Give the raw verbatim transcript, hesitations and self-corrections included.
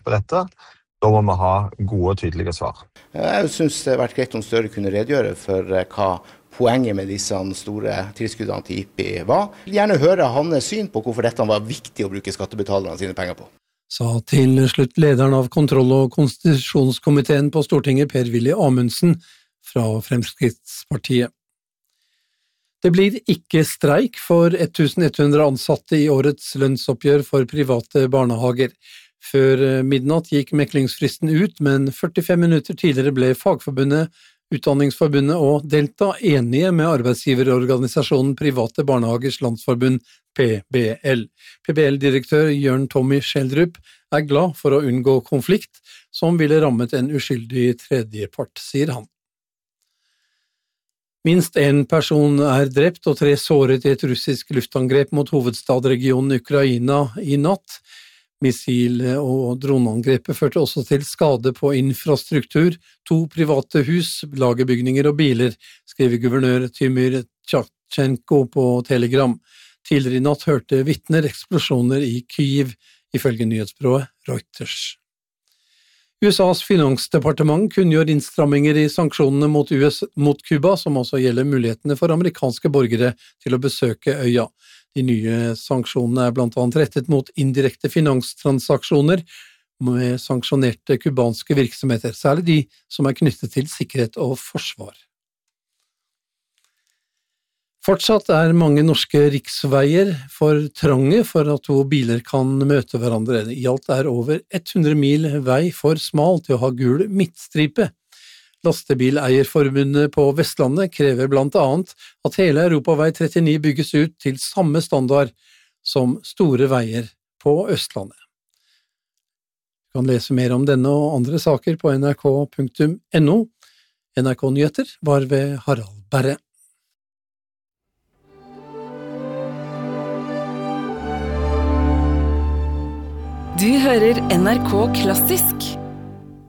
på dette. Da må vi ha gode og tydelige svar. Jeg synes det har vært greit om Støre kunne redegjøre for hva poenget med disse store tilskuddene til I P I var. Jeg vil gjerne høre hans syn på hvorfor dette var viktig å bruke skattebetalerne sine penger på. Sa til slutt lederen av kontroll- og konstitusjonskomiteen på Stortinget, Per-Willy Amundsen fra Fremskrittspartiet. Det blir ikke streik for tusen ett hundre ansatte i årets lønnsoppgjør for private barnehager. Før midnatt gikk meklingsfristen ut, men førtifem minutter tidligere ble Fagforbundet, Utdanningsforbundet og Delta enige med arbeidsgiverorganisasjonen Private Barnehagers Landsforbund, P B L. P B L-direktør Jørn Tommy Schjelderup er glad for å unngå konflikt, som ville rammet en uskyldig tredjepart, sier han. Minst en person er drept og tre såret i et russisk luftangrep mot hovedstadregionen Ukraina i natt. Missil- og droneangrepet førte også til skade på infrastruktur, to private hus, lagerbygninger og biler, skriver guvernør Tymyr Tjatjenko på Telegram. Tidligere i natt hørte vitner eksplosjoner i Kyiv, ifølge nyhetsbyrået Reuters. U S A's finansdepartement kunngjør innstramminger i sanksjonene mot U S mot Cuba, som også gjelder mulighetene for amerikanske borgere til å besøke øya. De nye sanksjonene er blant annet rettet mot indirekte finanstransaksjoner med sanksjonerte kubanske virksomheter, særlig de som er knyttet til sikkerhet og forsvar. Fortsatt er mange norske riksveier for trange for at to biler kan møte hverandre. I alt er over hundre mil vei for smal til å ha gul midtstripe. Lastebileierforbundet på Vestlandet krever blant annet at hele Europavei trettini bygges ut til samme standard som store veier på Østlandet. Du kan lese mer om denne og andre saker på n r k punktum n o. N R K Nyheter var ved Harald Berre. Du hører N R K Klassisk.